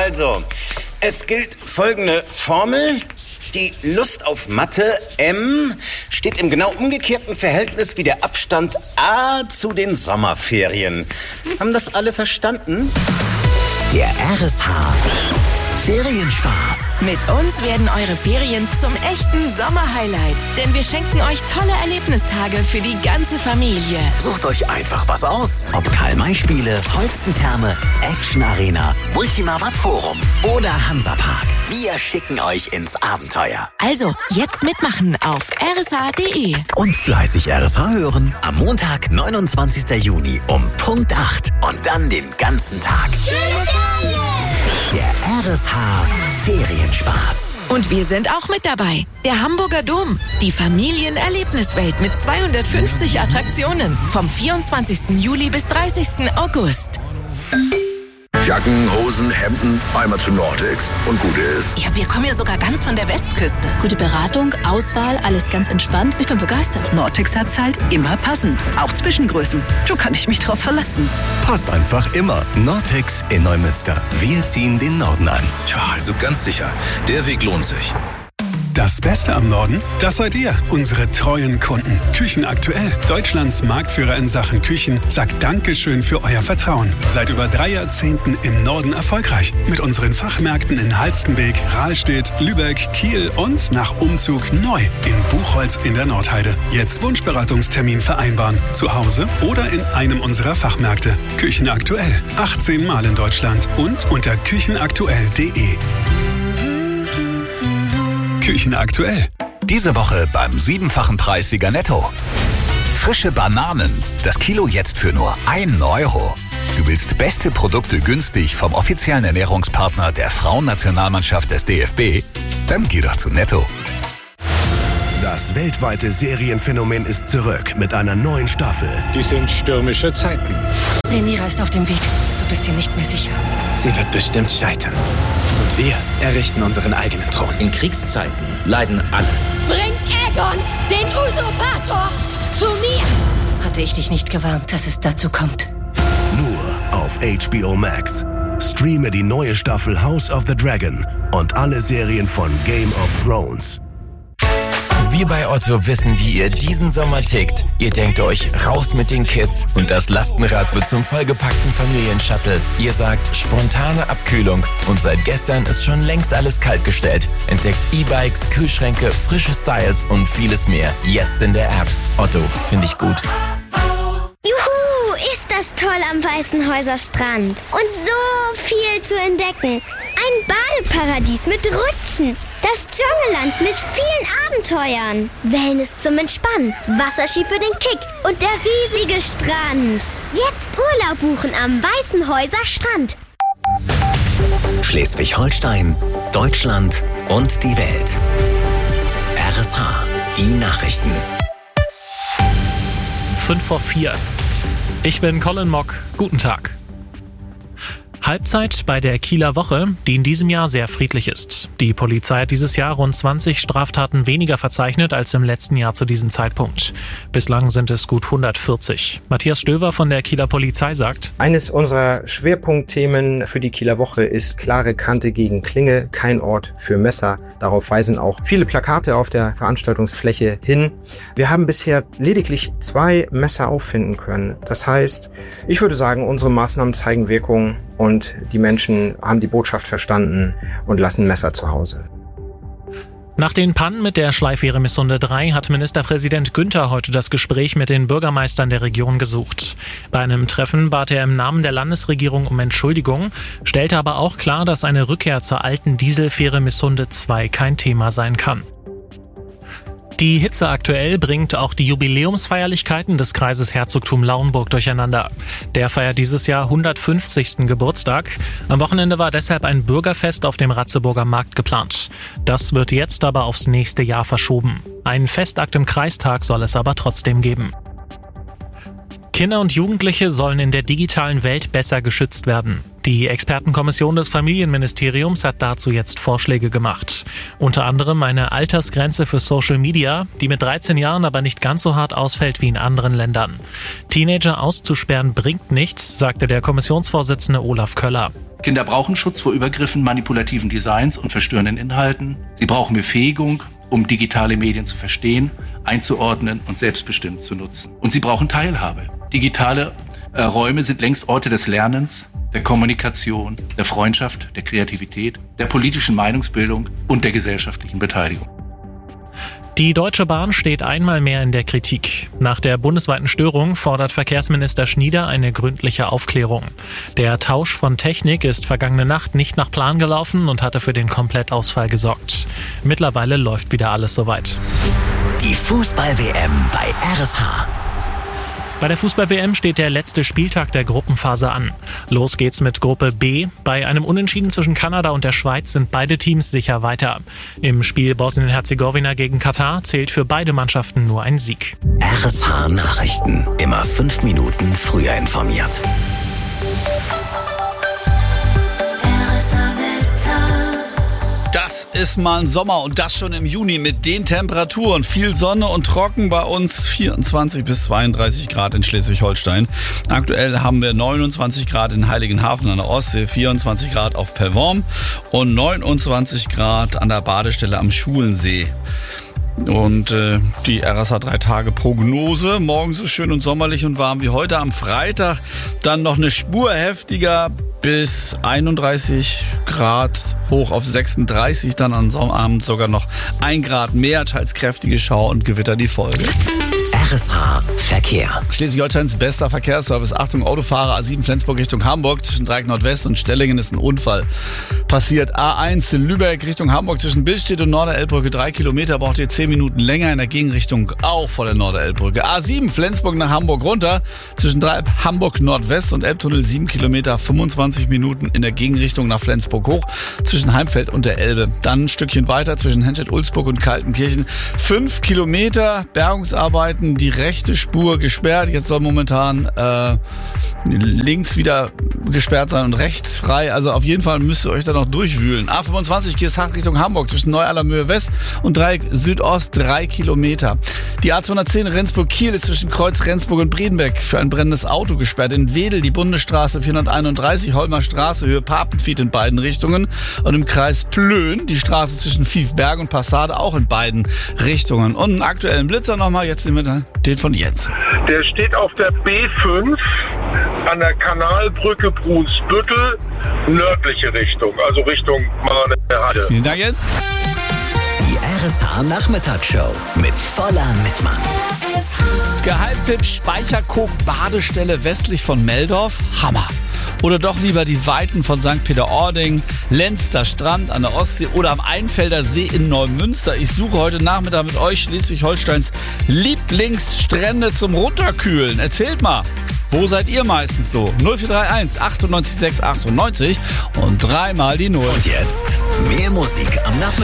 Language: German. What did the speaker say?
Also, es gilt folgende Formel. Die Lust auf Mathe, M, steht im genau umgekehrten Verhältnis wie der Abstand A zu den Sommerferien. Haben das alle verstanden? Der RSH Ferienspaß. Mit uns werden eure Ferien zum echten Sommerhighlight. Denn wir schenken euch tolle Erlebnistage für die ganze Familie. Sucht euch einfach was aus. Ob Karl-May-Spiele, Holstentherme, Action Arena, Ultima Watt Forum oder Hansapark. Wir schicken euch ins Abenteuer. Also, jetzt mitmachen auf rsh.de. Und fleißig RSH hören. Am Montag, 29. Juni um Punkt 8. Und dann den ganzen Tag. Schöne Ferien! Der RSH Ferienspaß. Und wir sind auch mit dabei. Der Hamburger Dom. Die Familienerlebniswelt mit 250 Attraktionen. Vom 24. Juli bis 30. August. Jacken, Hosen, Hemden, einmal zu Nordics und gut ist. Ja, wir kommen ja sogar ganz von der Westküste. Gute Beratung, Auswahl, alles ganz entspannt. Ich bin begeistert. Nortex hat's halt immer passend. Auch Zwischengrößen. Da kann ich mich drauf verlassen. Passt einfach immer. Nortex in Neumünster. Wir ziehen den Norden an. Tja, also ganz sicher. Der Weg lohnt sich. Das Beste am Norden, das seid ihr, unsere treuen Kunden. Küchen aktuell, Deutschlands Marktführer in Sachen Küchen, sagt Dankeschön für euer Vertrauen. Seit über 3 Jahrzehnten im Norden erfolgreich. Mit unseren Fachmärkten in Halstenbek, Rahlstedt, Lübeck, Kiel und nach Umzug neu in Buchholz in der Nordheide. Jetzt Wunschberatungstermin vereinbaren. Zu Hause oder in einem unserer Fachmärkte. Küchen aktuell, 18 Mal in Deutschland und unter küchenaktuell.de. Küchen aktuell. Diese Woche beim 7-fachen Preis Sieger Netto. Frische Bananen. Das Kilo jetzt für nur 1 Euro. Du willst beste Produkte günstig vom offiziellen Ernährungspartner der Frauennationalmannschaft des DFB? Dann geh doch zu Netto. Das weltweite Serienphänomen ist zurück mit einer neuen Staffel. Die sind stürmische Zeiten. Rhaenyra ist auf dem Weg. Du bist dir nicht mehr sicher. Sie wird bestimmt scheitern. Und wir errichten unseren eigenen Thron. In Kriegszeiten leiden alle. Bringt Aegon, den Usurpator, zu mir! Hatte ich dich nicht gewarnt, dass es dazu kommt. Nur auf HBO Max. Streame die neue Staffel House of the Dragon und alle Serien von Game of Thrones. Wir bei Otto wissen, wie ihr diesen Sommer tickt. Ihr denkt euch, raus mit den Kids und das Lastenrad wird zum vollgepackten Familienshuttle. Ihr sagt, spontane Abkühlung und seit gestern ist schon längst alles kaltgestellt. Entdeckt E-Bikes, Kühlschränke, frische Styles und vieles mehr. Jetzt in der App. Otto, finde ich gut. Juhu, ist das toll am Weißenhäuser Strand. Und so viel zu entdecken. Ein Badeparadies mit Rutschen. Das Dschungelland mit vielen Abenteuern. Wellness zum Entspannen, Wasserski für den Kick und der riesige Strand. Jetzt Urlaub buchen am Weißenhäuser Strand. Schleswig-Holstein, Deutschland und die Welt. RSH, die Nachrichten. 5:04. Ich bin Colin Mock. Guten Tag. Halbzeit bei der Kieler Woche, die in diesem Jahr sehr friedlich ist. Die Polizei hat dieses Jahr rund 20 Straftaten weniger verzeichnet als im letzten Jahr zu diesem Zeitpunkt. Bislang sind es gut 140. Matthias Stöver von der Kieler Polizei sagt: Eines unserer Schwerpunktthemen für die Kieler Woche ist klare Kante gegen Klinge, kein Ort für Messer. Darauf weisen auch viele Plakate auf der Veranstaltungsfläche hin. Wir haben bisher lediglich 2 Messer auffinden können. Das heißt, ich würde sagen, unsere Maßnahmen zeigen Wirkung und die Menschen haben die Botschaft verstanden und lassen Messer zu Hause. Nach den Pannen mit der Schleifwehre Missunde 3 hat Ministerpräsident Günther heute das Gespräch mit den Bürgermeistern der Region gesucht. Bei einem Treffen bat er im Namen der Landesregierung um Entschuldigung, stellte aber auch klar, dass eine Rückkehr zur alten Dieselfähre Missunde 2 kein Thema sein kann. Die Hitze aktuell bringt auch die Jubiläumsfeierlichkeiten des Kreises Herzogtum Lauenburg durcheinander. Der feiert dieses Jahr 150. Geburtstag. Am Wochenende war deshalb ein Bürgerfest auf dem Ratzeburger Markt geplant. Das wird jetzt aber aufs nächste Jahr verschoben. Einen Festakt im Kreistag soll es aber trotzdem geben. Kinder und Jugendliche sollen in der digitalen Welt besser geschützt werden. Die Expertenkommission des Familienministeriums hat dazu jetzt Vorschläge gemacht. Unter anderem eine Altersgrenze für Social Media, die mit 13 Jahren aber nicht ganz so hart ausfällt wie in anderen Ländern. Teenager auszusperren bringt nichts, sagte der Kommissionsvorsitzende Olaf Köller. Kinder brauchen Schutz vor Übergriffen, manipulativen Designs und verstörenden Inhalten. Sie brauchen Befähigung, um digitale Medien zu verstehen, einzuordnen und selbstbestimmt zu nutzen. Und sie brauchen Teilhabe. Digitale Räume sind längst Orte des Lernens, der Kommunikation, der Freundschaft, der Kreativität, der politischen Meinungsbildung und der gesellschaftlichen Beteiligung. Die Deutsche Bahn steht einmal mehr in der Kritik. Nach der bundesweiten Störung fordert Verkehrsminister Schnieder eine gründliche Aufklärung. Der Tausch von Technik ist vergangene Nacht nicht nach Plan gelaufen und hatte für den Komplettausfall gesorgt. Mittlerweile läuft wieder alles soweit. Die Fußball-WM bei RSH. Bei der Fußball-WM steht der letzte Spieltag der Gruppenphase an. Los geht's mit Gruppe B. Bei einem Unentschieden zwischen Kanada und der Schweiz sind beide Teams sicher weiter. Im Spiel Bosnien-Herzegowina gegen Katar zählt für beide Mannschaften nur ein Sieg. RSH Nachrichten. Immer 5 Minuten früher informiert. Das ist mal ein Sommer und das schon im Juni mit den Temperaturen. Viel Sonne und trocken bei uns, 24 bis 32 Grad in Schleswig-Holstein. Aktuell haben wir 29 Grad in Heiligenhafen an der Ostsee, 24 Grad auf Perworm und 29 Grad an der Badestelle am Schulensee. Und die RSH 3-Tage-Prognose. Morgen so schön und sommerlich und warm wie heute. Am Freitag dann noch eine Spur heftiger bis 31 Grad hoch auf 36. Dann am Abend sogar noch 1 Grad mehr. Teils kräftige Schau und Gewitter die Folge. RSH Verkehr. Schleswig-Holsteins bester Verkehrsservice. Achtung, Autofahrer, A7 Flensburg Richtung Hamburg. Zwischen Dreieck Nordwest und Stellingen ist ein Unfall passiert. A1 in Lübeck Richtung Hamburg zwischen Billstedt und Norderelbbrücke 3 Kilometer. Braucht ihr 10 Minuten länger in der Gegenrichtung auch vor der Norderelbbrücke. A7 Flensburg nach Hamburg runter. Zwischen Dreieck Hamburg Nordwest und Elbtunnel 7 Kilometer. 25 Minuten in der Gegenrichtung nach Flensburg hoch. Zwischen Heimfeld und der Elbe. Dann ein Stückchen weiter zwischen Henstedt-Ulzburg und Kaltenkirchen. 5 Kilometer Bergungsarbeiten. Die rechte Spur gesperrt. Jetzt soll momentan links wieder gesperrt sein und rechts frei. Also auf jeden Fall müsst ihr euch da noch durchwühlen. A25 Gießhacht Richtung Hamburg zwischen Neu-Allermöhe West und Dreieck Südost 3 Kilometer. Die A210 Rendsburg-Kiel ist zwischen Kreuz Rendsburg und Bredenbeck für ein brennendes Auto gesperrt. In Wedel die Bundesstraße 431 Holmer Straße Höhe Papenfied in beiden Richtungen und im Kreis Plön die Straße zwischen Fiefberg und Passade auch in beiden Richtungen. Und einen aktuellen Blitzer nochmal, jetzt nehmen wir den von Jens. Der steht auf der B5 an der Kanalbrücke Brunsbüttel, nördliche Richtung, also Richtung Mahne-Halle. Vielen Dank jetzt. Die RSH Nachmittagsshow mit voller Mitmann. Geheimtipp Speicherkog Badestelle westlich von Meldorf. Hammer. Oder doch lieber die Weiten von St. Peter-Ording, Lenzter Strand an der Ostsee oder am Einfelder See in Neumünster. Ich suche heute Nachmittag mit euch Schleswig-Holsteins Lieblingsstrände zum Runterkühlen. Erzählt mal, wo seid ihr meistens so? 0431 98 6 98 und dreimal die 0. Und jetzt mehr Musik am Nachmittag.